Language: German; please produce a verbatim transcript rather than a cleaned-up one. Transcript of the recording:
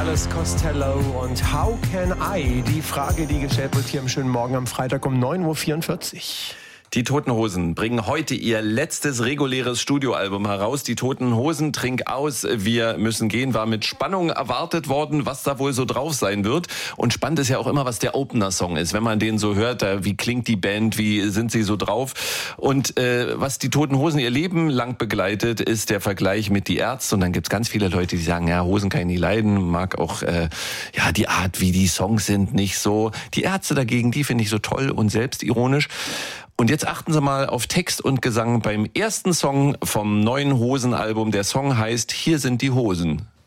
Alice Costello und How Can I? Die Frage, die gestellt wird hier im schönen Morgen am Freitag um neun Uhr vierundvierzig. Die Toten Hosen bringen heute ihr letztes reguläres Studioalbum heraus. Die Toten Hosen, Trink aus, wir müssen gehen, war mit Spannung erwartet worden, was da wohl so drauf sein wird. Und spannend ist ja auch immer, was der Opener-Song ist. Wenn man den so hört, wie klingt die Band, wie sind sie so drauf? Und äh, was die Toten Hosen ihr Leben lang begleitet, ist der Vergleich mit die Ärzte. Und dann gibt's ganz viele Leute, die sagen, ja, Hosen kann ich nie leiden, mag auch äh, ja die Art, wie die Songs sind, nicht so. Die Ärzte dagegen, die finde ich so toll und selbstironisch. Und jetzt achten Sie mal auf Text und Gesang beim ersten Song vom neuen Hosen-Album. Der Song heißt Hier sind die Hosen.